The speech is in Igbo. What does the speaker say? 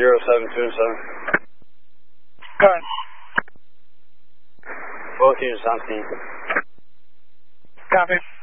0727. Go ahead. Both units on scene. Copy.